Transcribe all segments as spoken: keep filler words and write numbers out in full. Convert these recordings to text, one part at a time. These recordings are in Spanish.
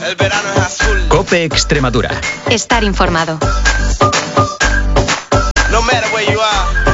El verano es azul. COPE Extremadura. Estar informado. No matter where you are.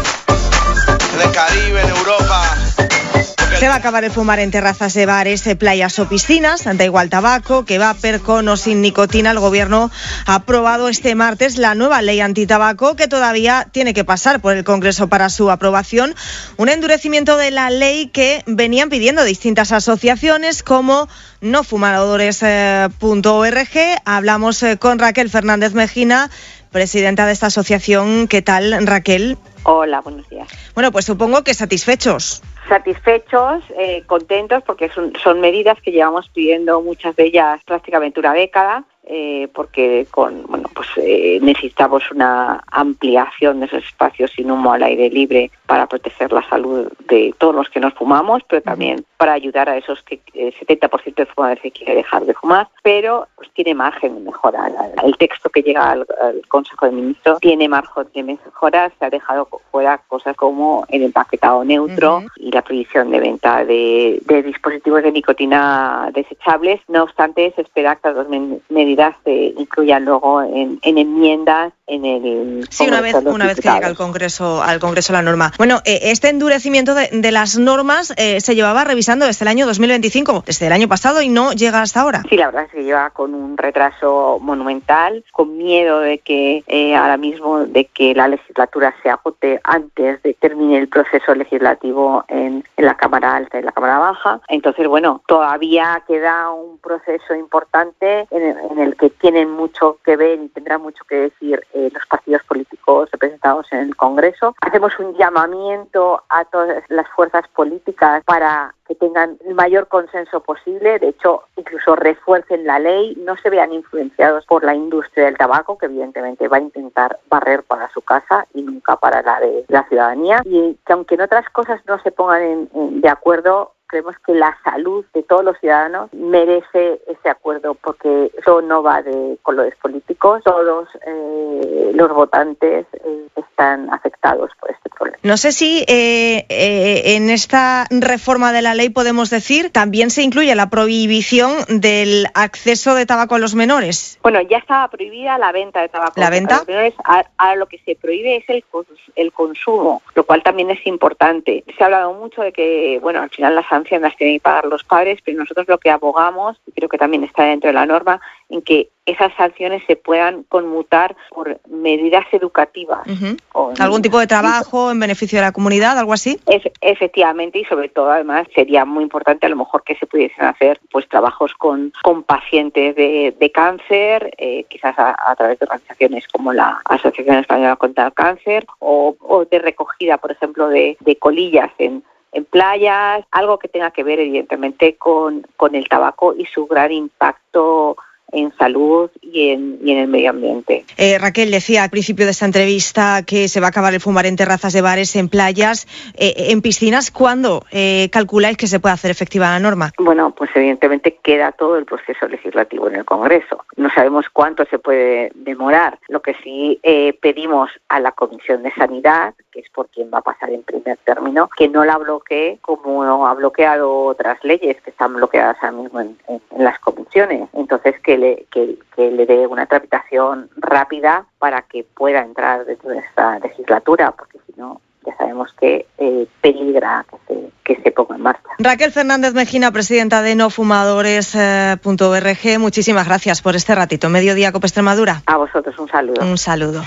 En el Caribe, en Europa. Se va a acabar el fumar en terrazas de bares, playas o piscinas. Da igual tabaco, que vapor, con o sin nicotina. El Gobierno ha aprobado este martes la nueva ley antitabaco, que todavía tiene que pasar por el Congreso para su aprobación. Un endurecimiento de la ley que venían pidiendo distintas asociaciones como no fumadores punto org. Hablamos con Raquel Fernández Mejina, presidenta de esta asociación. ¿Qué tal, Raquel? Hola, buenos días. Bueno, pues supongo que satisfechos. Satisfechos, eh, contentos, porque son, son medidas que llevamos pidiendo muchas de ellas prácticamente una década, eh, porque con bueno pues eh, necesitamos una ampliación de esos espacios sin humo al aire libre para proteger la salud de todos los que nos fumamos, pero también para ayudar a esos que el setenta por ciento de fumadores que quiere dejar de fumar, pero pues tiene margen de mejora. El texto que llega al, al Consejo de Ministros tiene margen de mejora. Se ha dejado fuera cosas como el empaquetado neutro uh-huh. y la prohibición de venta de, de dispositivos de nicotina desechables. No obstante, se espera que las dos men- medidas se incluyan luego en, en enmiendas en el sí, una vez una vez que llega al Congreso al Congreso la norma. Bueno, eh, este endurecimiento de, de las normas eh, se llevaba revisando desde el año dos mil veinticinco, desde el año pasado, y no llega hasta ahora. Sí, la verdad es que lleva con un retraso monumental, con miedo de que eh, ahora mismo de que la legislatura se agote antes de que termine el proceso legislativo en, en la Cámara Alta y la Cámara Baja. Entonces, bueno, todavía queda un proceso importante en el, en el que tienen mucho que ver y tendrán mucho que decir eh, los partidos políticos representados en el Congreso. Hacemos un llamamiento a todas las fuerzas políticas para que tengan el mayor consenso posible, de hecho, incluso refuercen la ley, no se vean influenciados por la industria del tabaco, que evidentemente va a intentar barrer para su casa y nunca para la de la ciudadanía, y que aunque en otras cosas no se pongan en, en, de acuerdo, creemos que la salud de todos los ciudadanos merece ese acuerdo, porque eso no va de colores políticos. Todos eh, los votantes eh, están afectados por este problema. No sé si eh, eh, en esta reforma de la ley podemos decir también se incluye la prohibición del acceso de tabaco a los menores. Bueno, ya estaba prohibida la venta de tabaco ¿La venta? a los menores. Ahora lo que se prohíbe es el, el consumo, lo cual también es importante. Se ha hablado mucho de que, bueno, al final las sanciones las tienen que pagar los padres, pero nosotros lo que abogamos, y creo que también está dentro de la norma, en que esas sanciones se puedan conmutar por medidas educativas. Uh-huh. O en, ¿Algún tipo de trabajo en beneficio de la comunidad, algo así? Es, efectivamente, y sobre todo, además, sería muy importante a lo mejor que se pudiesen hacer pues trabajos con, con pacientes de, de cáncer, eh, quizás a, a través de organizaciones como la Asociación Española contra el Cáncer, o, o de recogida, por ejemplo, de, de colillas en en playas, algo que tenga que ver evidentemente con, con el tabaco y su gran impacto en salud y en, y en el medio ambiente. Eh, Raquel decía al principio de esta entrevista que se va a acabar el fumar en terrazas de bares, en playas, eh, en piscinas. ¿Cuándo eh, calculáis que se puede hacer efectiva la norma? Bueno, pues evidentemente queda todo el proceso legislativo en el Congreso. No sabemos cuánto se puede demorar. Lo que sí eh, pedimos a la Comisión de Sanidad, que es por quien va a pasar en primer término, que no la bloquee como ha bloqueado otras leyes que están bloqueadas ahora mismo en, en, en las comisiones. Entonces, que Le, que, que le dé una tramitación rápida para que pueda entrar dentro de esta legislatura, porque si no, ya sabemos que eh, peligra que se, que se ponga en marcha. Raquel Fernández Mejina, presidenta de no fumadores punto org, muchísimas gracias por este ratito. Mediodía Cope Extremadura. A vosotros un saludo. Un saludo.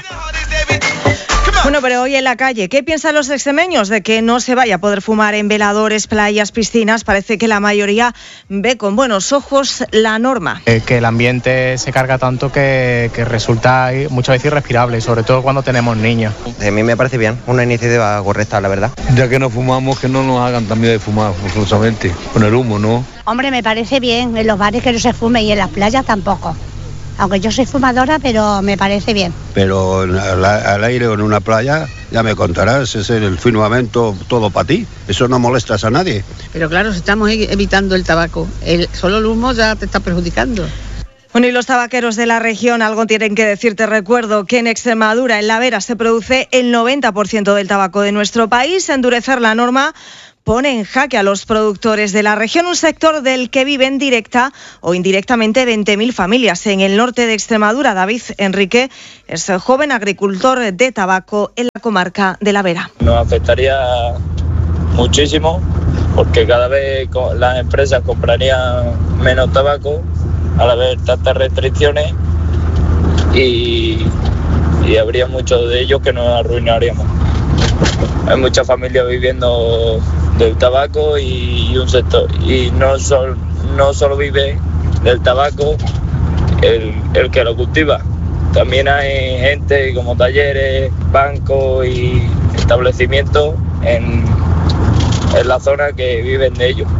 Bueno, pero hoy en la calle, ¿qué piensan los extremeños de que no se vaya a poder fumar en veladores, playas, piscinas? Parece que la mayoría ve con buenos ojos la norma. Eh, que el ambiente se carga tanto que, que resulta muchas veces irrespirable, sobre todo cuando tenemos niños. A mí me parece bien, una iniciativa correcta, la verdad. Ya que no fumamos, que no nos hagan también de fumar, forzosamente, con el humo, ¿no? Hombre, me parece bien, en los bares que no se fume y en las playas tampoco. Aunque yo soy fumadora, pero me parece bien. Pero al, al aire o en una playa, ya me contarás, es el firmamento todo para ti. Eso no molestas a nadie. Pero claro, si estamos evitando el tabaco, el, solo el humo ya te está perjudicando. Bueno, y los tabaqueros de la región algo tienen que decir. Te recuerdo que en Extremadura, en La Vera, se produce el noventa por ciento del tabaco de nuestro país. Endurecer la norma pone en jaque a los productores de la región, un sector del que viven directa o indirectamente veinte mil familias. En el norte de Extremadura, David Enrique es el joven agricultor de tabaco en la comarca de La Vera. Nos afectaría muchísimo porque cada vez las empresas comprarían menos tabaco al haber tantas restricciones y, y habría muchos de ellos que nos arruinaríamos. Hay muchas familias viviendo del tabaco y un sector y no, sol, no solo vive del tabaco el, el que lo cultiva. También hay gente como talleres, bancos y establecimientos en, en la zona que viven de ello.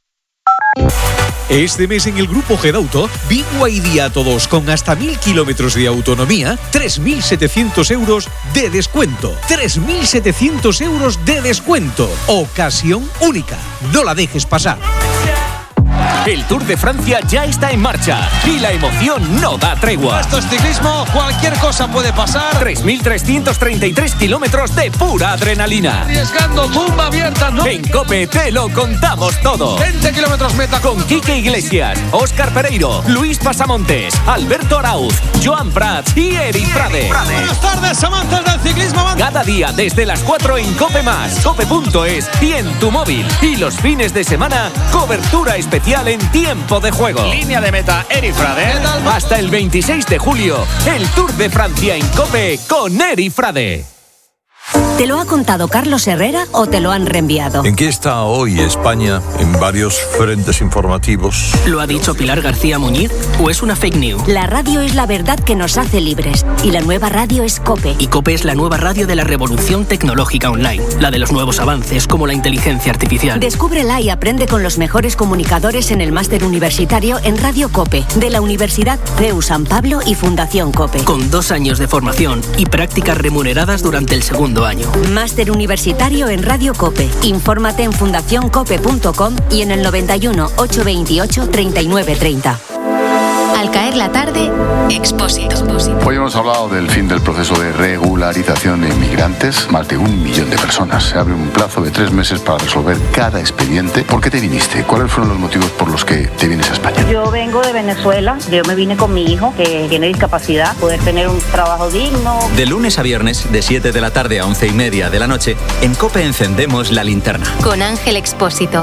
Este mes en el Grupo Gedauto, B Y D a todos con hasta mil kilómetros de autonomía, tres mil setecientos euros de descuento. tres mil setecientos euros de descuento. Ocasión única. No la dejes pasar. El Tour de Francia ya está en marcha y la emoción no da tregua. Esto es ciclismo, cualquier cosa puede pasar. tres mil trescientos treinta y tres kilómetros de pura adrenalina. Arriesgando, tumba abierta, ¿no? En COPE te lo contamos todo. veinte kilómetros meta. Con Quique Iglesias, Óscar Pereiro, Luis Pasamontes, Alberto Arauz, Joan Prats y Eri Frade. Buenas tardes, amantes del ciclismo. Cada día desde las cuatro en COPE más, cope punto es y en tu móvil. Y los fines de semana, cobertura especial en tiempo de juego. Línea de meta, Eri Frade. Hasta el veintiséis de julio, el Tour de Francia en COPE con Eri Frade. ¿Te lo ha contado Carlos Herrera o te lo han reenviado? ¿En qué está hoy España en varios frentes informativos? ¿Lo ha dicho Pilar García Muñiz o es una fake news? La radio es la verdad que nos hace libres y la nueva radio es COPE. Y COPE es la nueva radio de la revolución tecnológica online, la de los nuevos avances como la inteligencia artificial. Descúbrela y aprende con los mejores comunicadores en el máster universitario en Radio COPE de la Universidad C E U San Pablo y Fundación COPE. Con dos años de formación y prácticas remuneradas durante el segundo año. Máster universitario en Radio COPE. Infórmate en fundación cope punto com y en el noventa y uno, ochocientos veintiocho, treinta y nueve treinta. Al caer la tarde, Expósito. Hoy hemos hablado del fin del proceso de regularización de inmigrantes. Más de un millón de personas. Se abre un plazo de tres meses para resolver cada expediente. ¿Por qué te viniste? ¿Cuáles fueron los motivos por los que te vienes a España? Yo vengo de Venezuela. Yo me vine con mi hijo, que tiene discapacidad, poder tener un trabajo digno. De lunes a viernes, de siete de la tarde a once y media de la noche, en COPE encendemos la linterna. Con Ángel Expósito.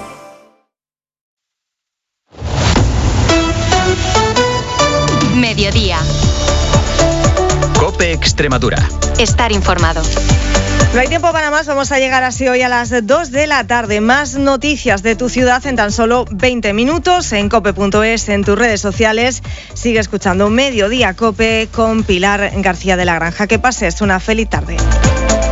Mediodía. COPE Extremadura. Estar informado. No hay tiempo para más, vamos a llegar así hoy a las dos de la tarde. Más noticias de tu ciudad en tan solo veinte minutos en cope punto es, en tus redes sociales. Sigue escuchando Mediodía COPE con Pilar García de la Granja. Que pases una feliz tarde.